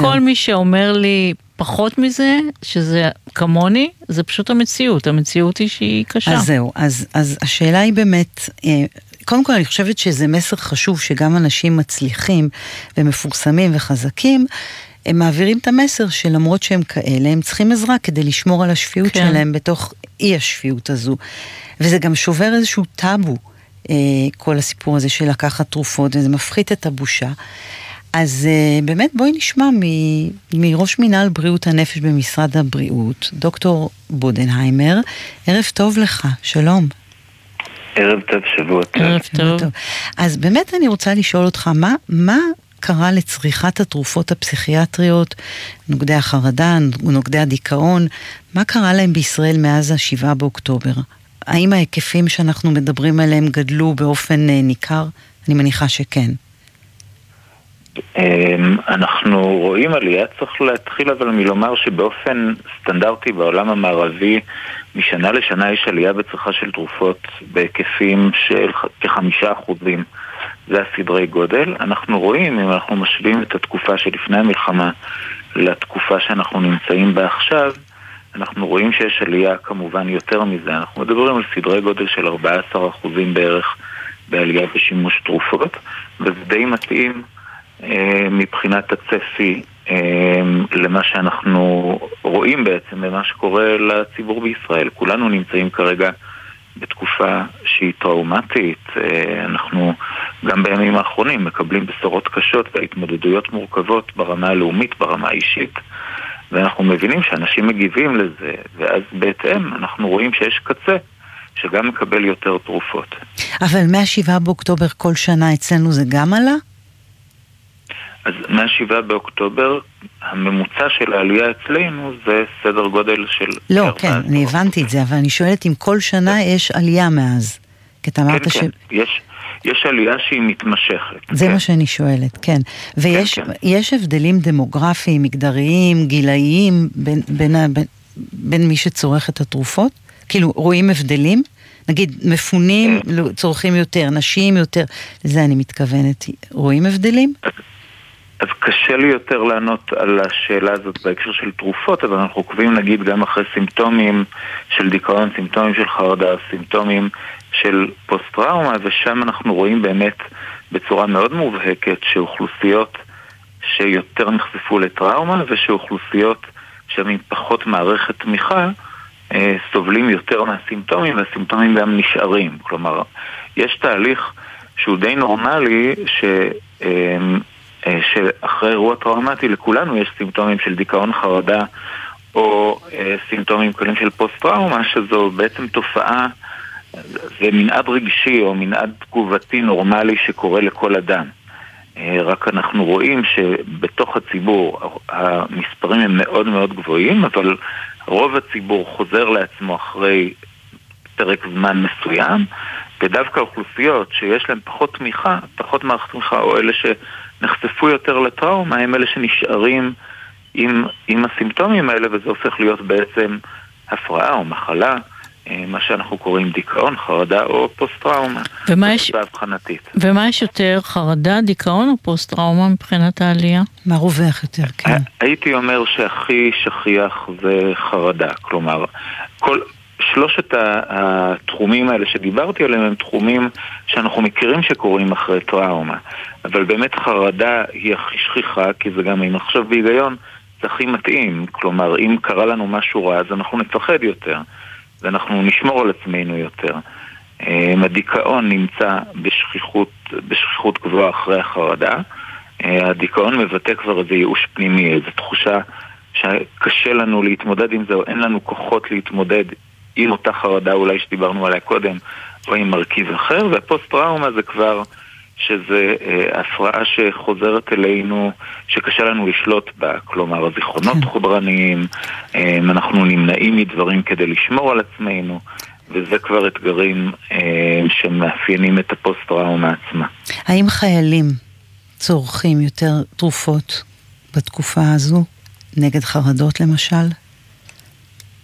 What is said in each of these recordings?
וכל מי שאומר לי פחות מזה, שזה כמוני, זה פשוט המציאות. המציאות היא שהיא קשה. אז זהו, אז השאלה היא באמת, קודם כל אני חושבת שזה מסר חשוב, שגם אנשים מצליחים ומפורסמים וחזקים, הם מעבירים את המסר שלמרות שהם כאלה, הם צריכים עזרה כדי לשמור על השפיות שלהם בתוך אי השפיות הזו. וזה גם שובר איזשהו טאבו, כל הסיפור הזה של לקחת תרופות, וזה מפחית את הבושה. אז באמת בואי נשמע מראש מינהל בריאות הנפש במשרד הבריאות, דוקטור בודנהיימר. ערב טוב לך, שלום. ערב טוב, שבוע טוב. ערב טוב. אז באמת אני רוצה לשאול אותך, מה קרה לצריכת התרופות הפסיכיאטריות, נוגדי החרדה, נוגדי הדיכאון, מה קרה להם בישראל מאז 7 באוקטובר? האם ההיקפים שאנחנו מדברים עליהם גדלו באופן ניכר? אני מניחה שכן. אנחנו רואים עלייה, צריך להתחיל אבל מלומר שבאופן סטנדרטי בעולם המערבי, משנה לשנה יש עלייה בצריכה של תרופות בהיקפים של כ5%. זה הסדרי גודל. אנחנו רואים, אם אנחנו משווים את התקופה שלפני המלחמה לתקופה שאנחנו נמצאים בה עכשיו, אנחנו רואים שיש עלייה כמובן יותר מזה. אנחנו מדברים על סדרי גודל של 14% בערך בעלייה בשימוש תרופות, וזה די מתאים מבחינת הצפי למה שאנחנו רואים בעצם, למה שקורה לציבור בישראל. כולנו נמצאים כרגע בתקופה שהיא טראומטית. אנחנו גם בימים האחרונים מקבלים בשורות קשות והתמודדויות מורכבות ברמה הלאומית, ברמה האישית, ואנחנו מבינים שאנשים מגיבים לזה, ואז בהתאם אנחנו רואים שיש קצה שגם מקבל יותר תרופות. אבל מה-7 באוקטובר כל שנה אצלנו זה גם עלה? אז מה-7 באוקטובר הממוצע של העלייה אצלנו זה סדר גודל של... לא, כן, אני הבנתי את זה, אבל אני שואלת אם כל שנה יש עלייה מאז. כי אתה אמרת כן, יש עלייה שהיא מתמשכת. זה מה שאני שואלת, כן. ויש הבדלים דמוגרפיים, מגדריים, גילאיים, בין מי שצורך את התרופות? כאילו, רואים הבדלים? נגיד, מפונים צורכים יותר, נשים יותר, לזה אני מתכוונת. רואים הבדלים? אז קשה לי יותר לענות על השאלה הזאת בהקשר של תרופות, אבל אנחנו עוקבים נגיד גם אחרי סימפטומים של דיכאון, סימפטומים של חרדה, סימפטומים של פוסט-טראומה, ושם אנחנו רואים באמת בצורה מאוד מובהקת שאוכלוסיות שיותר נחשפו לטראומה, ושאוכלוסיות שם עם פחות מערכת תמיכה סובלים יותר מהסימפטומים, והסימפטומים גם נשארים. כלומר, יש תהליך שהוא די נורמלי שאחרי אירוע טראומטי לכולנו יש סימפטומים של דיכאון, חרדה או סימפטומים קלים של פוסט-טראומה, שזו בעצם תופעה, זה מנעד רגשי או מנעד תגובתי נורמלי שקורה לכל אדם. רק אנחנו רואים שבתוך הציבור המספרים הם מאוד מאוד גבוהים, אבל רוב הציבור חוזר לעצמו אחרי פרק זמן מסוים, ודווקא אוכלוסיות שיש להם פחות תמיכה, פחות מערכת תמיכה, או אלה שנחשפו יותר לטראומה, הם אלה שנשארים עם הסימפטומים האלה, וזה הופך להיות בעצם הפרעה או מחלה, מה שאנחנו קוראים דיכאון, חרדה או פוסט-טראומה. ומה יש יותר, חרדה, דיכאון או פוסט-טראומה מבחינת העלייה? מה רווח יותר, כן? הייתי אומר שהכי שכיח זה חרדה, כלומר, שלושת התחומים האלה שדיברתי עליהם הם תחומים שאנחנו מכירים שקורים אחרי טראומה, אבל באמת חרדה היא הכי שכיחה, כי זה גם אם עכשיו בהיגיון זה הכי מתאים. כלומר, אם קרה לנו משהו רע אז אנחנו נפחד יותר ואנחנו נשמור על עצמנו יותר. הדיכאון נמצא בשכיחות גבוהה אחרי החרדה. הדיכאון מבטא כבר איזה ייאוש פנימי, איזו תחושה שקשה לנו להתמודד עם זה, או אין לנו כוחות להתמודד עם אותה חרדה אולי שדיברנו עליה קודם, או עם מרכיב אחר. והפוסט-טראומה זה כבר שזה הפרעה שחוזרת אלינו, שקשה לנו לשלוט בה, כלומר הזיכרונות חודרניים, אנחנו נמנעים מדברים כדי לשמור על עצמנו, וזה כבר אתגרים שמאפיינים את הפוסט-טראומה עצמה. האם חיילים צורכים יותר תרופות בתקופה הזו, נגד חרדות למשל?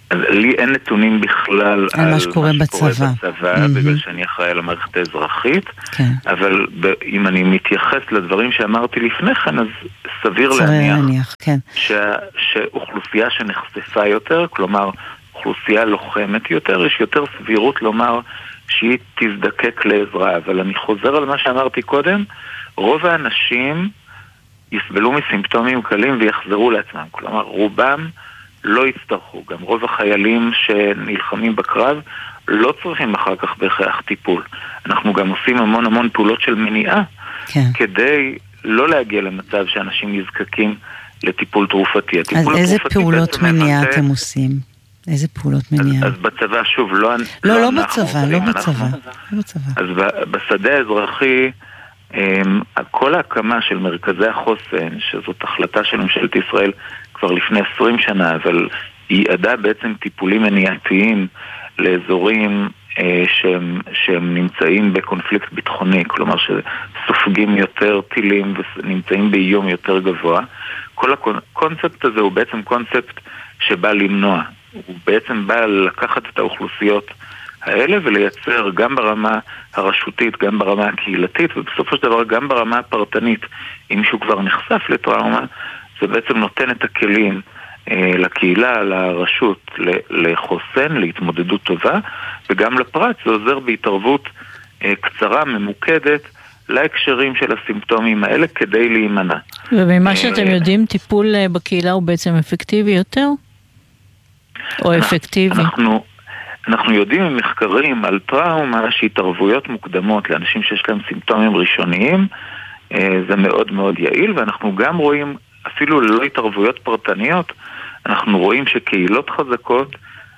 לי אין נתונים בכלל על מה שקורה בצבא, בגלל שאני אחראי על המערכת האזרחית, אבל אם אני מתייחס לדברים שאמרתי לפני כן, אז סביר להניח שאוכלוסייה שנחשפה יותר, כלומר אוכלוסייה לוחמת יותר, יש יותר סבירות לומר שהיא תזדקק לעזרה. אבל אני חוזר על מה שאמרתי קודם, רוב האנשים יסבלו מסימפטומים קלים ויחזרו לעצמם, כלומר רובם לא יצטרכו. גם רוב החיילים שנלחמים בקרב לא צריכים אחר כך בהכרח טיפול. אנחנו גם עושים המון פעולות של מניעה, כדי לא להגיע למצב שאנשים נזקקים לטיפול תרופתי. אז איזה פעולות מניעה אתם עושים? איזה פעולות מניעה? אז בצבא, שוב, לא בצבא. אז בשדה האזרחי, כל ההקמה של מרכזי החוסן, שזאת החלטה של ממשלת ישראל כבר לפני 20 שנה, אבל היא ידעה בעצם טיפולים מניעתיים לאזורים שהם נמצאים בקונפליקט ביטחוני, כלומר שסופגים יותר טילים ונמצאים באיום יותר גבוה. כל הקונספט הזה הוא בעצם קונספט שבא למנוע. הוא בעצם בא לקחת את האוכלוסיות האלה ולייצר גם ברמה הרשותית, גם ברמה הקהילתית, ובסופו של דבר גם ברמה הפרטנית. אם מישהו כבר נחשף לטראומה, זה בעצם נותן את הכלים לקהילה, לרשות, לחוסן, להתמודדות טובה, וגם לפרט זה עוזר בהתערבות קצרה, ממוקדת, להקשרים של הסימפטומים האלה כדי להימנע. וממה שאתם יודעים, טיפול בקהילה הוא בעצם אפקטיבי יותר? או אפקטיבי? אנחנו יודעים ממחקרים על טראומה שהתערבויות מוקדמות לאנשים שיש להם סימפטומים ראשוניים, זה מאוד מאוד יעיל, ואנחנו גם רואים, אפילו ללא התערבויות פרטניות, אנחנו רואים שקהילות חזקות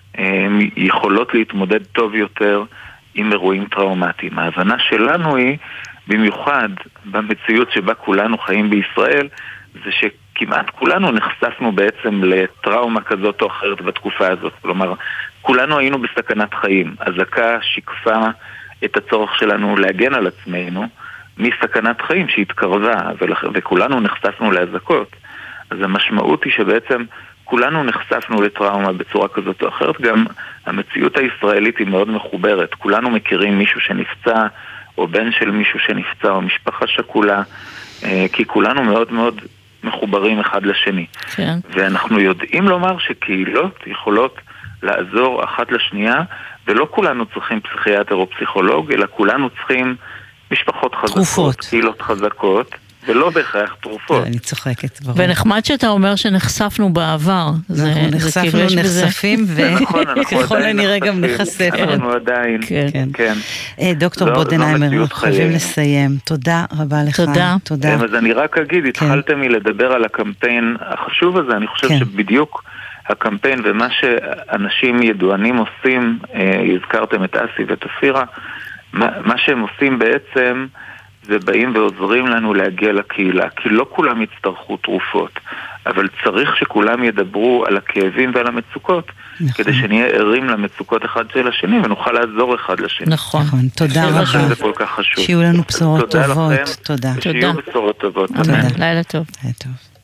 יכולות להתמודד טוב יותר עם אירועים טראומטיים. ההבנה שלנו היא, במיוחד במציאות שבה כולנו חיים בישראל, זה שכמעט כולנו נחשפנו בעצם לטראומה כזאת או אחרת בתקופה הזאת. כלומר, כולנו היינו בסכנת חיים. הזעקה שיקפה את הצורך שלנו להגן על עצמנו מסכנת חיים שהתקרבה, וכולנו נחשפנו להזעקות. אז המשמעות היא שבעצם כולנו נחשפנו לטראומה בצורה כזאת או אחרת. גם המציאות הישראלית היא מאוד מחוברת. כולנו מכירים מישהו שנפצע, או בן של מישהו שנפצע, או משפחה שכולה, כי כולנו מאוד מאוד מחוברים אחד לשני. כן. ואנחנו יודעים לומר שקהילות יכולות לעזור אחת לשנייה, ולא כולנו צריכים פסיכיאטר או פסיכולוג, אלא כולנו צריכים משפחות חזקות, תרופות. קהילות חזקות, ולא בהכרח תרופות. אני צוחקת. ונחמד שאתה אומר שנחשפנו בעבר. אנחנו נחשפנו, נחשפים, וככל הנראה גם נחשף. אנחנו עדיין, כן. דוקטור בודנהיימר, אנחנו חייבים לסיים. תודה רבה לך. תודה. אז אני רק אגיד, התחלתם מלדבר על הקמפיין החשוב הזה, אני חושב שבדיוק הקמפיין ומה שאנשים ידוענים עושים, הזכרתם את אסי ואת אפירה, מה שהם עושים בעצם זה באים ועוזרים לנו להגיע לקהילה, כי לא כולם יצטרכו תרופות, אבל צריך שכולם ידברו על הכאבים ועל המצוקות, כדי שנהיה ערים למצוקות אחד של השני, ונוכל לעזור אחד לשני. נכון. תודה רבה. זה כל כך חשוב. שיהיו לנו בשורות טובות. תודה. שיהיו בשורות טובות. לילה טוב. לילה טוב.